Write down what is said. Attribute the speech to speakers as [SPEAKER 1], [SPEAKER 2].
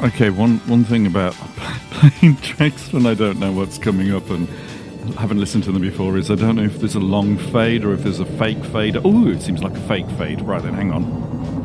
[SPEAKER 1] Okay, one thing about playing tracks when I don't know what's coming up and haven't listened to them before is I don't know if there's a long fade or if there's a fake fade. Oh, it seems like a fake fade. Right then, hang on.